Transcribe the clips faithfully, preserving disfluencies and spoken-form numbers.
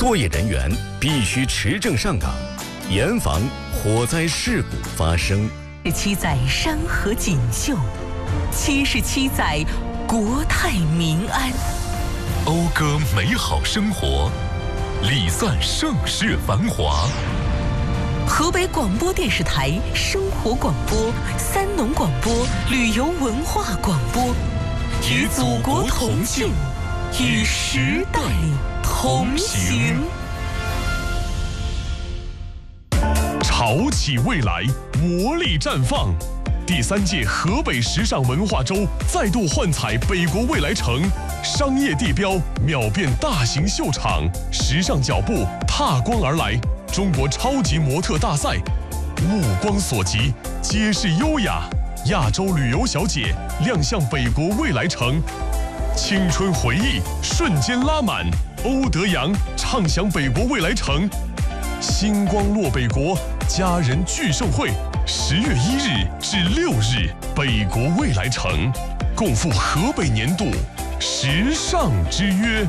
作业人员必须持证上岗，严防火灾事故发生。 七十七载山河锦绣，七十七载国泰民安。 讴歌美好生活，礼赞盛世繁华。 河北广播电视台生活广播、三农广播、旅游文化广播，与祖国同庆，与时代同行。 潮起未来，魔力绽放。第三届河北时尚文化周再度幻彩北国未来城，商业地标秒变大型秀场，时尚脚步踏光而来。中国超级模特大赛，目光所及，皆是优雅。亚洲旅游小姐亮相北国未来城，青春回忆瞬间拉满。欧德阳畅享北国未来城，星光落北国家人聚盛会，十月一日至六日，北国未来城共赴河北年度时尚之约。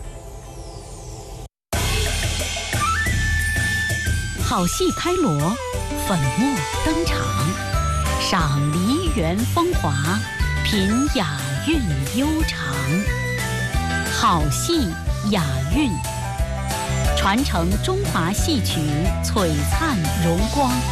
好戏开锣，粉墨登场，赏梨园风华，品雅韵悠长。好戏雅韵，传承中华戏曲璀璨荣光。